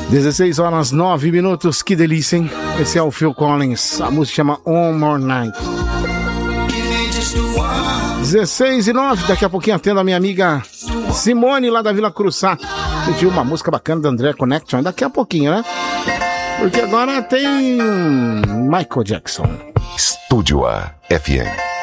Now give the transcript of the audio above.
16 horas 9 minutos, que delícia, hein? Esse é o Phil Collins, a música chama One More Night. 16 e 9, daqui a pouquinho atendo a minha amiga Simone lá da Vila Cruzá. Pediu uma música bacana da André Connection, daqui a pouquinho, né? Porque agora tem Michael Jackson. Estúdio A FM.